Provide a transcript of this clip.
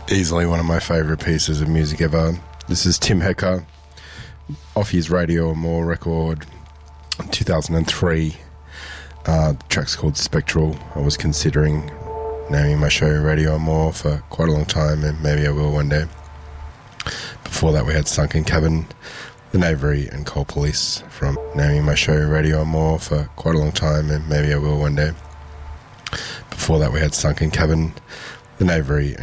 Easily one of my favourite pieces of music ever. This is Tim Hecker off his Radio Amore record 2003. The track's called Spectral. I was considering naming my show Radio Amore for quite a long time, and maybe I will one day. Before that we had Sunken Cabin, The Knavery and Coal Police from naming my show Radio Amore for quite a long time, and maybe I will one day. Before that we had Sunken Cabin, The Knavery